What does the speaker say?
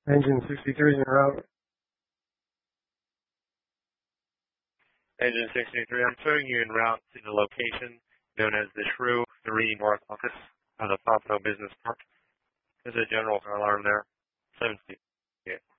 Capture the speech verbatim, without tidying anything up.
Engine sixty-three en route. Engine sixty-three, I'm showing you en route to the location known as the Shrew three North Office of the Pompano Business Park. There's a general alarm there. seven sixty-eight.